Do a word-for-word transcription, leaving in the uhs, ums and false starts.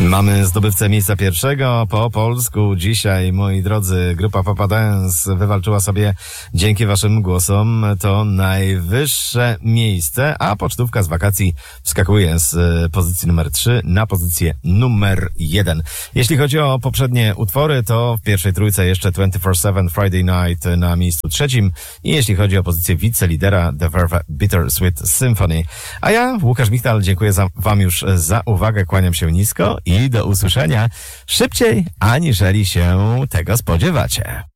Mamy zdobywcę miejsca pierwszego po polsku. Dzisiaj, moi drodzy, grupa Papa Dance wywalczyła sobie dzięki waszym głosom to najwyższe miejsce, a pocztówka z wakacji wskakuje z pozycji numer trzy na pozycję numer jeden. Jeśli chodzi o poprzednie utwory, to w pierwszej trójce jeszcze dwadzieścia cztery siedem Friday Night na miejscu trzecim i jeśli chodzi o pozycję wicelidera, The Verve Bittersweet Symphony. A ja, Łukasz Michtal, dziękuję za, wam już za uwagę, kłaniam się nisko i do usłyszenia szybciej, aniżeli się tego spodziewacie.